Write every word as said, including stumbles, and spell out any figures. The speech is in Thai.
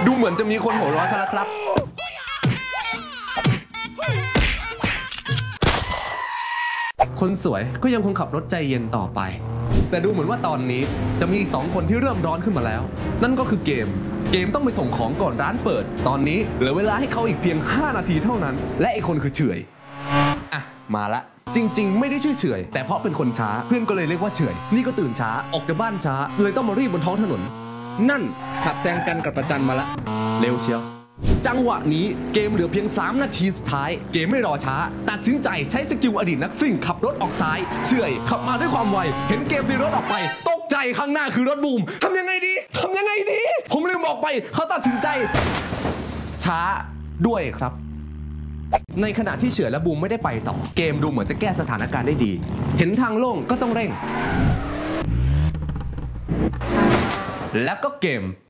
ดูเหมือนจะมีคนหัวร้อนกันแล้วครับคนสวยก็ยังคงขับรถใจเย็นต่อไปแต่ดูเหมือนว่าตอนนี้จะมีสองคนที่เริ่มร้อนขึ้นมาแล้วนั่นก็คือเกมเกมต้องไปส่งของก่อนร้านเปิดตอนนี้เหลือเวลาให้เขาอีกเพียงห้านาทีเท่านั้นและอีกคนคือเฉยอ่ะมาละจริงๆไม่ได้ชื่อเฉยแต่เพราะเป็นคนช้าเพื่อนก็เลยเรียกว่าเฉยนี่ก็ตื่นช้าออกจากบ้านช้าเลยต้องมารีบบนท้องถนนนั่นขับแซงกันกับประจันมาละเร็วเชียวจังหวะนี้เกมเหลือเพียงสามนาทีสุดท้ายเกมไม่รอช้าตัดสินใจใช้สกิลอดีตนักซิ่งขับรถออกซ้ายเฉยขับมาด้วยความไวเห็นเกมตีรถออกไปตกใจข้างหน้าคือรถบูมทำยังไงดีทำยังไงดีผมลืมบอกไปเขาตัดสินใจช้าด้วยครับในขณะที่เฉยและบูมไม่ได้ไปต่อเกมดูเหมือนจะแก้สถานการณ์ได้ดีเห็นทางโล่งก็ต้องเร่งแล้วก็เกม